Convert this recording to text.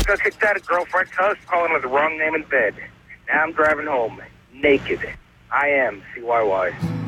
got kicked out of girlfriend's house, calling her the wrong name in bed. Now I'm driving home, naked. I am CYY.